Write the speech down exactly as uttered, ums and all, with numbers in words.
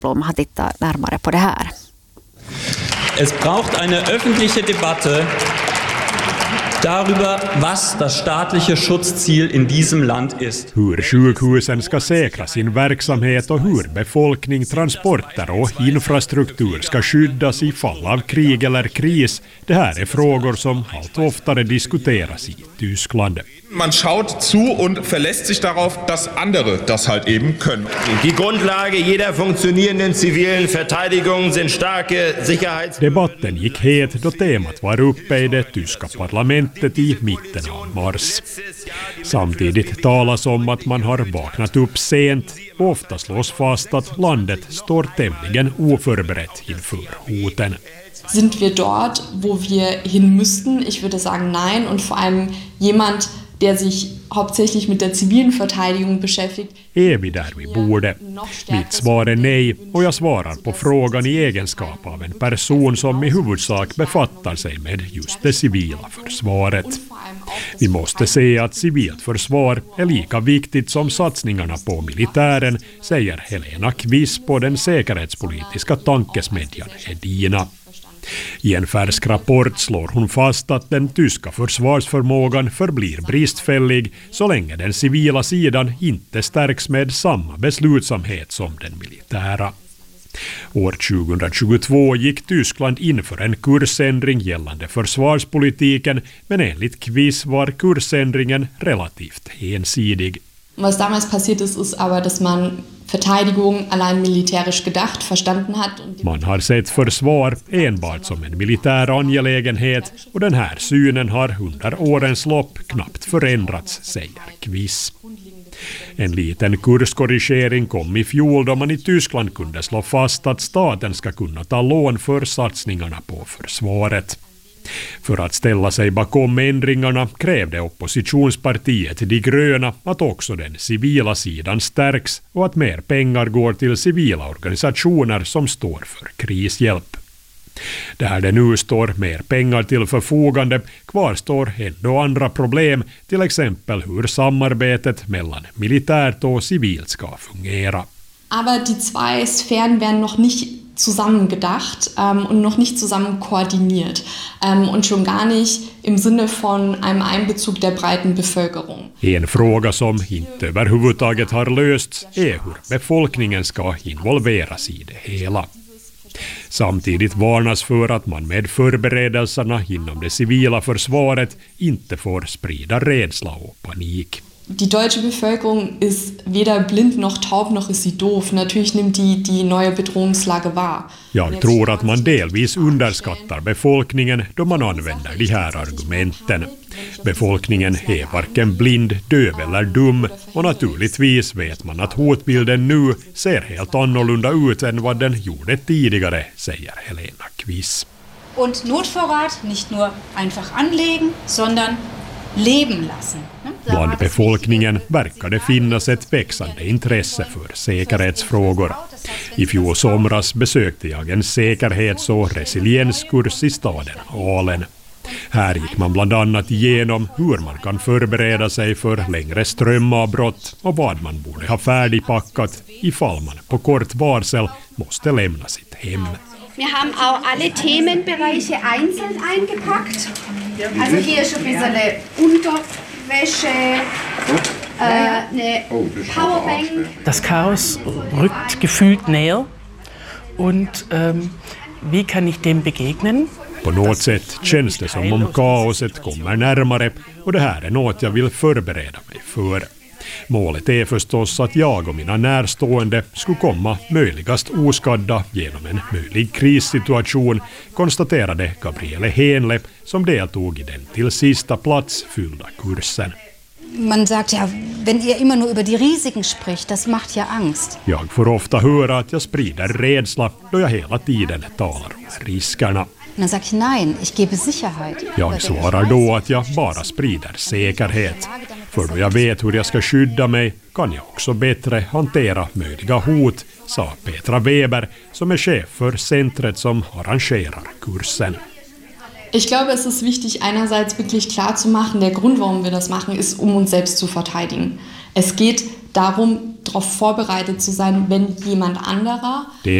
Blom har tittat närmare på det här. Es braucht eine öffentliche Debatte darüber, was das staatliche Schutzziel in diesem Land ist. Hur sjukhusen ska säkra sin verksamhet och hur befolkning, transporter och infrastruktur ska skyddas i fall av krig eller kris. Det här är frågor som allt oftare diskuteras i Tyskland. Man schaut zu und verlässt sich darauf, dass andere das halt eben können. Die Grundlage jeder funktionierenden zivilen Verteidigung sind starke Sicherheits... Debatten gick het då temat var uppe i det tyska parlamentet i mitten av mars. Samtidigt talas om att man har vaknat upp sent och ofta slås fast att landet står tämligen oförberett inför hoten. Sind wir dort, wo wir hin müssten? Ich würde sagen nein. Und vor allem jemand, der sich hauptsächlich mit der zivilen Verteidigung beschäftigt. Är vi där vi borde? Mitt svar är nej, och jag svarar på frågan i egenskap av en person som i huvudsak befattar sig med just det civila försvaret. Vi måste se att civilt försvar är lika viktigt som satsningarna på militären, säger Helena Kviss på den säkerhetspolitiska tankesmedjan Edina. I en färsk rapport slår hon fast att den tyska försvarsförmågan förblir bristfällig så länge den civila sidan inte stärks med samma beslutsamhet som den militära. År tjugohundratjugotvå gick Tyskland in för en kursändring gällande försvarspolitiken, men enligt Kviss var kursändringen relativt ensidig. Was damals passiert ist, ist aber, dass man Verteidigung allein militärisch gedacht verstanden hat. Man har sett försvar enbart som en militär angelägenhet, och den här synen har under årens lopp knappt förändrats, säger Kviss. En liten kurskorrigering kom i fjol då man i Tyskland kunde slå fast att staten ska kunna ta lån för satsningarna på försvaret. För att ställa sig bakom ändringarna krävde oppositionspartiet De gröna att också den civila sidan stärks och att mer pengar går till civila organisationer som står för krishjälp. Där det nu står mer pengar till förfogande kvarstår ändå andra problem, till exempel hur samarbetet mellan militärt och civilt ska fungera. Aber die zwei Sphären werden noch nicht zusammen gedacht ähm, und noch nicht zusammen koordiniert ähm, und schon gar nicht im Sinne von einem Einbezug der breiten Bevölkerung. En fråga som inte överhuvudtaget har lösts är hur befolkningen ska involveras i det hela. Samtidigt varnas för att man med förberedelserna inom det civila försvaret inte får sprida rädsla och panik. Die deutsche Bevölkerung ist weder blind noch taub noch ist sie doof. Natürlich nimmt die die neue Bedrohungslage wahr. Jag tror att man delvis underskattar befolkningen då man använder de här argumenten. Befolkningen är varken blind, döv eller dum, och naturligtvis vet man att hotbilden nu ser helt annorlunda ut än vad den gjorde tidigare, säger Helena Kviss. Und Notvorrat nicht nur einfach anlegen, sondern leben lassen. Bland befolkningen verkar det finnas ett växande intresse för säkerhetsfrågor. I fjol somras besökte jag en säkerhets- och resilienskurs i staden Aalen. Här gick man bland annat igenom hur man kan förbereda sig för längre strömavbrott och vad man borde ha färdigpackat ifall man på kort varsel måste lämna sitt hem. Wir haben auch alle Themenbereiche einzeln eingepackt. Also hier ist ein bisschen Unterwäsche, äh, eine Powerbank. Das Chaos rückt gefühlt näher. Und ähm, wie kann ich dem begegnen? På något sätt känns det som om kaoset kommer närmare, och det här är något jag vill förbereda mig för. Målet är förstås att jag och mina närstående skulle komma möjligast oskadda genom en möjlig krissituation, konstaterade Gabriele Henle som deltog i den till sista plats fyllda kursen. Man sagt ja, wenn ihr immer nur über die Risiken spricht, das macht ja Angst. Jag får ofta höra att jag sprider rädsla då jag hela tiden talar om riskerna. Man sagt nein, ich gebe Sicherheit. Jag svarar då att jag bara sprider säkerhet. För då jag vet hur jag ska skydda mig kan jag också bättre hantera möjliga hot, sa Petra Weber som är chef för centret som arrangerar kursen. Ich glaube, es ist wichtig, einerseits wirklich klar zu machen, der Grund, warum wir das machen, ist, um uns selbst zu verteidigen. Es geht darum, darauf vorbereitet zu sein, wenn jemand anderer